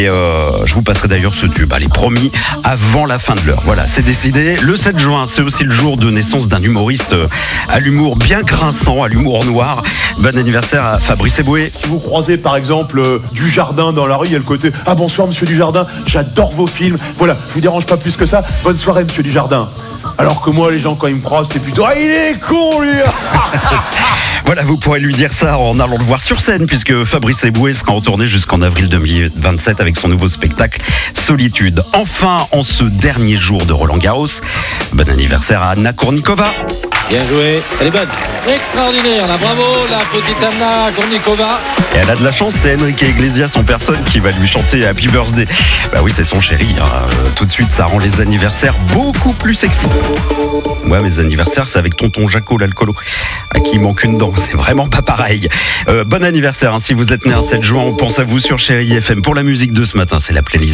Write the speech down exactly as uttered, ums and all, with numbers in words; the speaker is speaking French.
Et euh, je vous passerai d'ailleurs ce tube, allez, promis, avant la fin de l'heure. Voilà, c'est décidé. Le sept juin, c'est aussi le jour de naissance d'un humoriste à l'humour bien grinçant, à l'humour noir. Bon anniversaire à Fabrice Eboué. Si vous croisez par exemple euh, Dujardin dans la rue, il y a le côté « Ah bonsoir monsieur Dujardin, j'adore vos films. Voilà, je vous dérange pas plus que ça. Bonne soirée monsieur Dujardin. » Alors que moi, les gens, quand ils me croisent, c'est plutôt « Ah, il est con, lui !» Voilà, vous pourrez lui dire ça en allant le voir sur scène, puisque Fabrice Eboué sera en tournée jusqu'en avril deux mille vingt-sept avec son nouveau spectacle Solitude. Enfin, en ce dernier jour de Roland Garros, bon anniversaire à Anna Kournikova. Bien joué, elle est bonne. Extraordinaire, là, bravo, la petite Anna Kournikova. Et elle a de la chance, c'est Enrique Iglesias en personne qui va lui chanter Happy Birthday. Bah oui, c'est son chéri, hein. Euh, tout de suite, ça rend les anniversaires beaucoup plus sexy. Moi, mes anniversaires, c'est avec tonton Jaco l'alcoolo, à qui il manque une dent, c'est vraiment pas pareil. Euh, bon anniversaire, hein. Si vous êtes né un sept juin, on pense à vous sur Chérie F M. Pour la musique de ce matin, c'est la playlist.